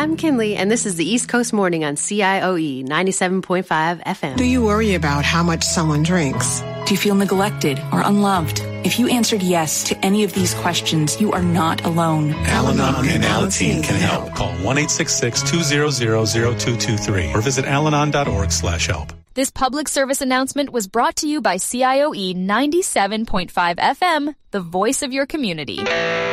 I'm Kinley, and this is the East Coast Morning on CIOE 97.5 FM. Do you worry about how much someone drinks? Do you feel neglected or unloved? If you answered yes to any of these questions, you are not alone. Al-Anon and Alateen can help. Call 1-866-200-0223 or visit alanon.org/help. This public service announcement was brought to you by CIOE 97.5 FM, the voice of your community.